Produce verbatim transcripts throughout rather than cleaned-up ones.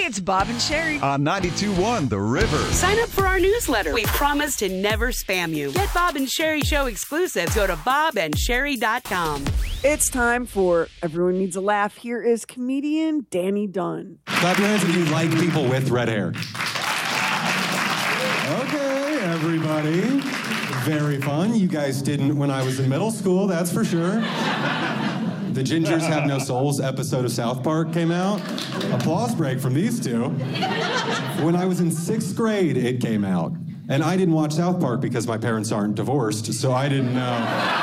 It's Bob and Sherry on ninety-two point one The River. Sign up for our newsletter. We promise to never spam you. Get Bob and Sherry Show exclusives. Go to bob and sherry dot com. It's time for Everyone Needs a Laugh. Here is comedian Danny Dunn. Clap your hands if you like people with red hair. Okay, everybody. Very fun. You guys didn't when I was in middle school, that's for sure. The Gingers Have No Souls episode of South Park came out. Applause break from these two. When I was in sixth grade, it came out. And I didn't watch South Park because my parents aren't divorced, so I didn't know.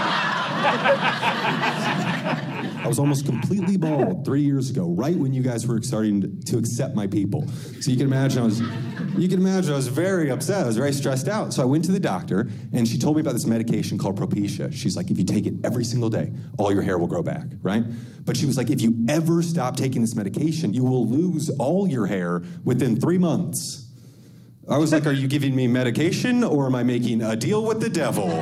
I was almost completely bald three years ago, right when you guys were starting to accept my people. So you can imagine I was, you can imagine I was very upset. I was very stressed out. So I went to the doctor, and she told me about this medication called Propecia. She's like, if you take it every single day, all your hair will grow back, right? But she was like, if you ever stop taking this medication, you will lose all your hair within three months. I was like, are you giving me medication, or am I making a deal with the devil?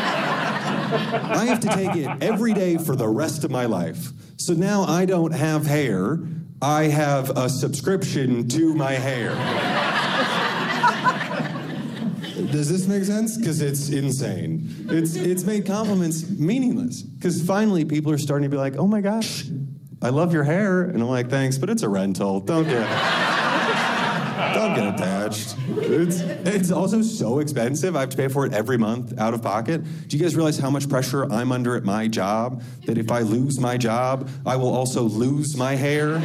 I have to take it every day for the rest of my life. So now I don't have hair. I have a subscription to my hair. Does this make sense? Because it's insane. It's it's made compliments meaningless. Because finally people are starting to be like, oh my gosh, I love your hair. And I'm like, thanks, but it's a rental. Don't get Don't get attached. It's, it's also so expensive. I have to pay for it every month out of pocket. Do you guys realize how much pressure I'm under at my job? That if I lose my job, I will also lose my hair?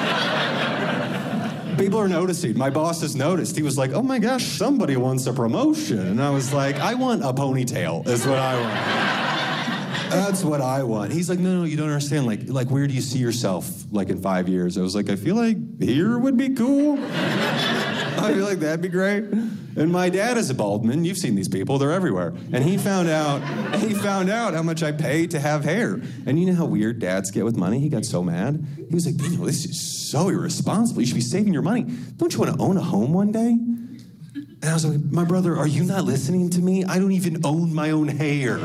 People are noticing. My boss has noticed. He was like, oh my gosh, somebody wants a promotion. And I was like, I want a ponytail is what I want. That's what I want. He's like, no, no, you don't understand. Like, like, where do you see yourself, like, in five years? I was like, I feel like here would be cool. I feel like that'd be great. And my dad is a baldman. You've seen these people. They're everywhere. And he found out, he found out how much I pay to have hair. And you know how weird dads get with money? He got so mad. He was like, Daniel, this is so irresponsible. You should be saving your money. Don't you want to own a home one day? And I was like, my brother, are you not listening to me? I don't even own my own hair.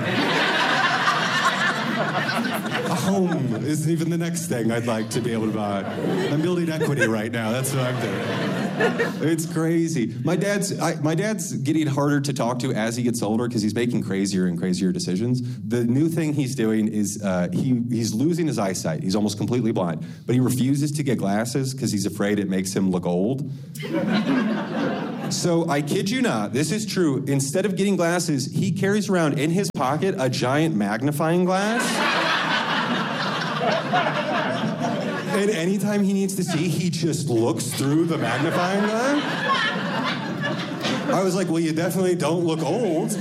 A home isn't even the next thing I'd like to be able to buy. I'm building equity right now. That's what I'm doing. It's crazy. My dad's I, my dad's getting harder to talk to as he gets older because he's making crazier and crazier decisions. The new thing he's doing is uh, he he's losing his eyesight. He's almost completely blind. But he refuses to get glasses because he's afraid it makes him look old. So I kid you not, this is true. Instead of getting glasses, he carries around in his pocket a giant magnifying glass. And anytime he needs to see, he just looks through the magnifying glass. I was like, well, you definitely don't look old.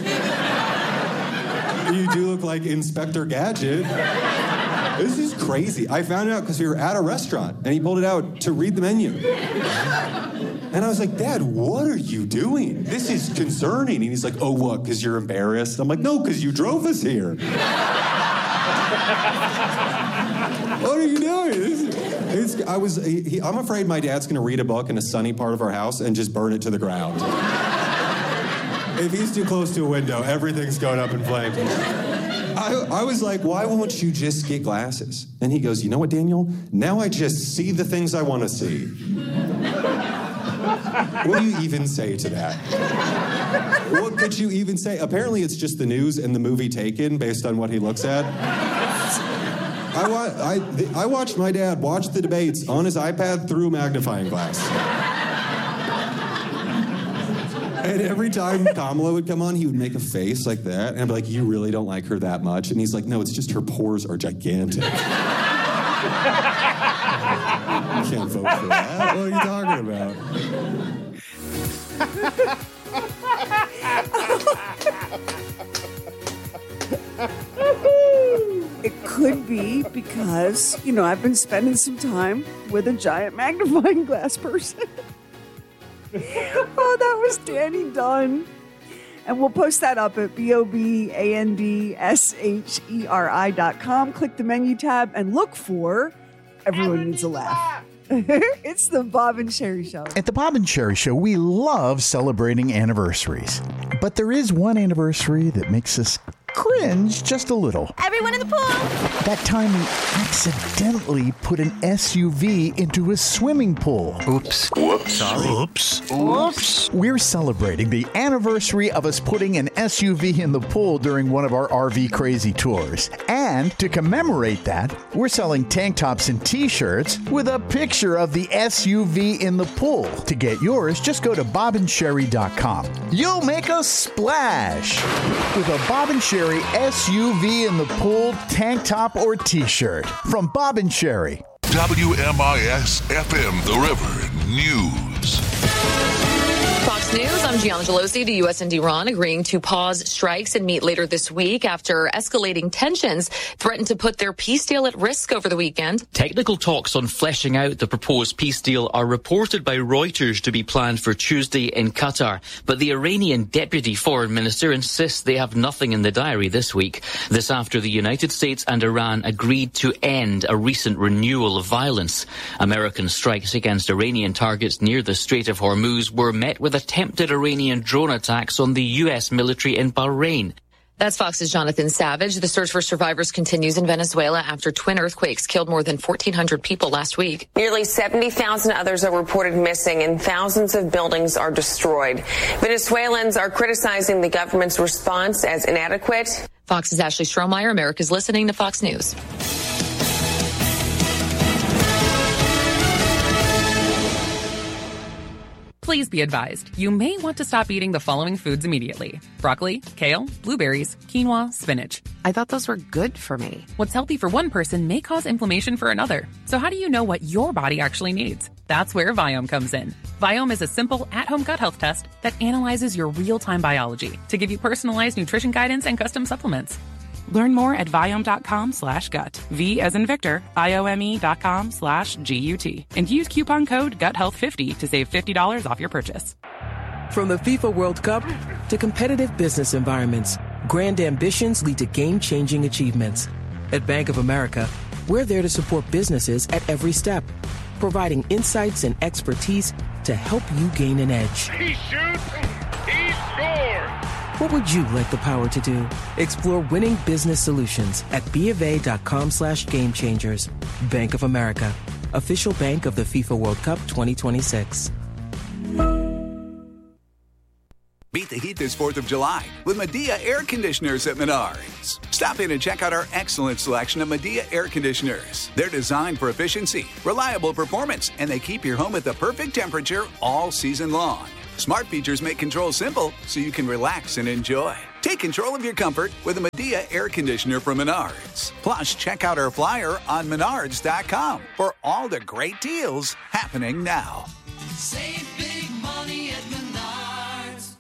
You do look like Inspector Gadget. This is crazy. I found out because we were at a restaurant, and he pulled it out to read the menu. And I was like, Dad, what are you doing? This is concerning. And he's like, oh, what, because you're embarrassed? I'm like, no, because you drove us here. What are you doing? It's, it's, I was, he, I'm afraid my dad's going to read a book in a sunny part of our house and just burn it to the ground. If he's too close to a window, everything's going up in flames. I, I was like, why won't you just get glasses? And he goes, you know what, Daniel? Now I just see the things I want to see. What do you even say to that? What could you even say? Apparently it's just the news and the movie Taken based on what he looks at. I, wa- I, I watched my dad watch the debates on his iPad through a magnifying glass. And every time Kamala would come on, he would make a face like that. And I'd be like, you really don't like her that much? And he's like, no, it's just her pores are gigantic. You can't vote for that. What are you talking about? It could be because, you know, I've been spending some time with a giant magnifying glass person. Oh, that was Danny Dunn. And we'll post that up at B O B A N D S H E R I dot com. Click the menu tab and look for Everyone Needs a Laugh. It's the Bob and Sherry Show. At the Bob and Sherry Show, we love celebrating anniversaries. But there is one anniversary that makes us cringe just a little. Everyone in the pool! That time we accidentally put an S U V into a swimming pool. Oops. Whoops. Sorry. Oops. Oops. We're celebrating the anniversary of us putting an S U V in the pool during one of our R V crazy tours. And to commemorate that, we're selling tank tops and t-shirts with a picture of the S U V in the pool. To get yours, just go to bob and sherry dot com. You'll make a splash with a Bob and Sherry S U V in the pool tank top or t-shirt from Bob and Sherry. W M I S F M The River News. Fox News, I'm Gianna Gelosi. The U S and Iran agreeing to pause strikes and meet later this week after escalating tensions threatened to put their peace deal at risk over the weekend. Technical talks on fleshing out the proposed peace deal are reported by Reuters to be planned for Tuesday in Qatar. But the Iranian deputy foreign minister insists they have nothing in the diary this week. This after the United States and Iran agreed to end a recent renewal of violence. American strikes against Iranian targets near the Strait of Hormuz were met with attempted Iranian drone attacks on the U S military in Bahrain. That's Fox's Jonathan Savage. The search for survivors continues in Venezuela after twin earthquakes killed more than fourteen hundred people last week. Nearly seventy thousand others are reported missing and thousands of buildings are destroyed. Venezuelans are criticizing the government's response as inadequate. Fox's Ashley Strohmeyer. America's listening to Fox News. Please be advised, you may want to stop eating the following foods immediately. Broccoli, kale, blueberries, quinoa, spinach. I thought those were good for me. What's healthy for one person may cause inflammation for another. So how do you know what your body actually needs? That's where Viome comes in. Viome is a simple at-home gut health test that analyzes your real-time biology to give you personalized nutrition guidance and custom supplements. Learn more at Viome.com slash gut. V as in Victor, I-O-M-E dot com slash G-U-T. And use coupon code gut health fifty to save fifty dollars off your purchase. From the FIFA World Cup to competitive business environments, grand ambitions lead to game-changing achievements. At Bank of America, we're there to support businesses at every step, providing insights and expertise to help you gain an edge. He shoots, he scores! What would you like the power to do? Explore winning business solutions at BofA.com slash game changers. Bank of America, official bank of the FIFA World Cup twenty twenty-six. Beat the heat this fourth of July with Medea air conditioners at Menards. Stop in and check out our excellent selection of Medea air conditioners. They're designed for efficiency, reliable performance, and they keep your home at the perfect temperature all season long. Smart features make control simple so you can relax and enjoy. Take control of your comfort with a Medea air conditioner from Menards. Plus, check out our flyer on menards dot com for all the great deals happening now. Save big money at Menards.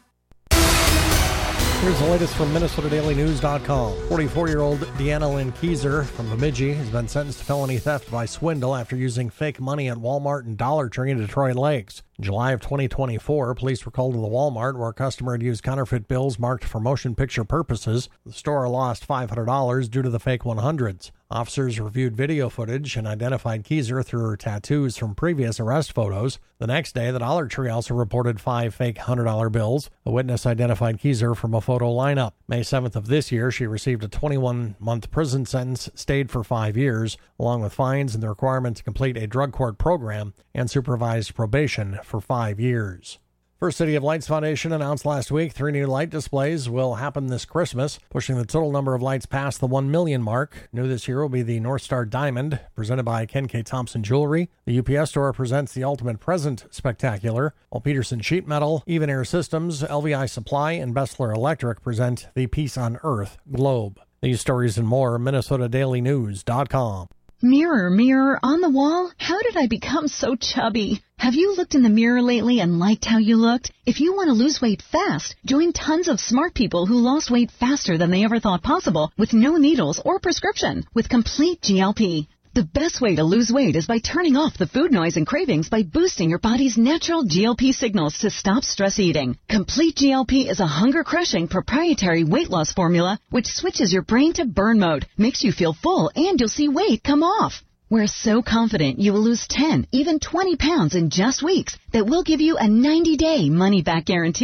Here's the latest from Minnesota Daily News dot com. forty-four-year-old Deanna Lynn Keyser from Bemidji has been sentenced to felony theft by swindle after using fake money at Walmart and Dollar Tree in Detroit Lakes. In July of twenty twenty-four, police were called to the Walmart where a customer had used counterfeit bills marked for motion picture purposes. The store lost five hundred dollars due to the fake one hundreds. Officers reviewed video footage and identified Keyser through her tattoos from previous arrest photos. The next day, the Dollar Tree also reported five fake one hundred dollar bills. A witness identified Keyser from a photo lineup. May seventh of this year, she received a twenty-one month prison sentence, stayed for five years, along with fines and the requirement to complete a drug court program and supervised probation for five years. First City of Lights Foundation announced last week three new light displays will happen this Christmas, pushing the total number of lights past the one million mark. New this year will be the North Star Diamond, presented by Ken K. Thompson Jewelry. The U P S Store presents the Ultimate Present Spectacular, while Peterson Sheet Metal, Even Air Systems, L V I Supply, and Bessler Electric present the Peace on Earth Globe. These stories and more, Minnesota Daily News dot com. Mirror, mirror on the wall, how did I become so chubby? Have you looked in the mirror lately and liked how you looked? If you want to lose weight fast, join tons of smart people who lost weight faster than they ever thought possible with no needles or prescription with Complete G L P. The best way to lose weight is by turning off the food noise and cravings by boosting your body's natural G L P signals to stop stress eating. Complete G L P is a hunger-crushing proprietary weight loss formula which switches your brain to burn mode, makes you feel full, and you'll see weight come off. We're so confident you will lose ten, even twenty pounds in just weeks that we'll give you a ninety day money-back guarantee.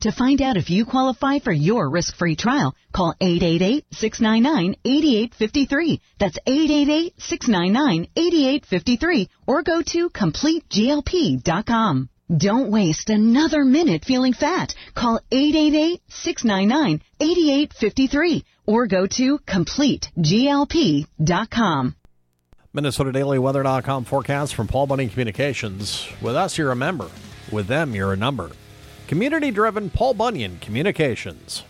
To find out if you qualify for your risk-free trial, call eight eight eight, six nine nine, eight eight five three. That's eight eight eight, six nine nine, eight eight five three or go to complete G L P dot com. Don't waste another minute feeling fat. Call eight eight eight, six nine nine, eight eight five three or go to complete G L P dot com. Minnesota Daily Weather dot com forecast from Paul Bunyan Communications. With us, you're a member. With them, you're a number. Community-driven Paul Bunyan Communications.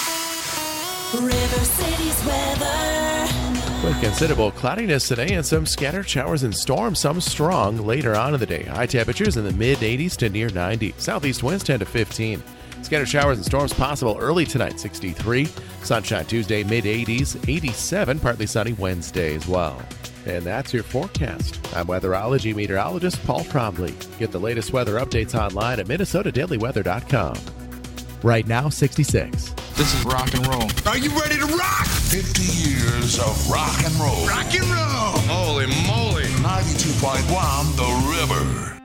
River City's weather. With considerable cloudiness today and some scattered showers and storms, some strong later on in the day. High temperatures in the mid eighties to near ninety. Southeast winds ten to fifteen. Scattered showers and storms possible early tonight, sixty-three. Sunshine Tuesday, mid eighties, eighty-seven. Partly sunny Wednesday as well. And that's your forecast. I'm weatherology meteorologist Paul Trombley. Get the latest weather updates online at Minnesota Daily Weather dot com. Right now, sixty-six. This is rock and roll. Are you ready to rock? fifty years of rock and roll. Rock and roll! Holy moly. ninety-two point one The River.